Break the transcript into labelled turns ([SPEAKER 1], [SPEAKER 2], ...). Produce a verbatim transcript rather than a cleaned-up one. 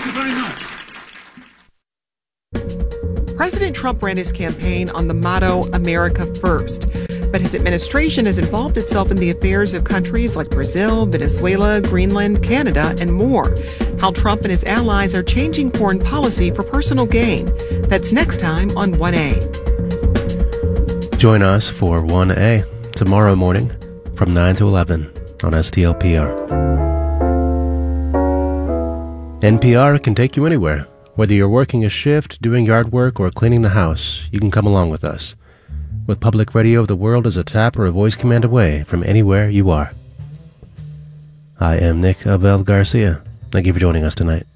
[SPEAKER 1] Thank you very much.
[SPEAKER 2] President Trump ran his campaign on the motto, America First. But his administration has involved itself in the affairs of countries like Brazil, Venezuela, Greenland, Canada, and more. How Trump and his allies are changing foreign policy for personal gain. That's next time on one A.
[SPEAKER 3] Join us for one A tomorrow morning from nine to eleven on S T L P R. N P R can take you anywhere. Whether you're working a shift, doing yard work, or cleaning the house, you can come along with us. With public radio, the world is a tap or a voice command away from anywhere you are. I am Nick Abel Garcia. Thank you for joining us tonight.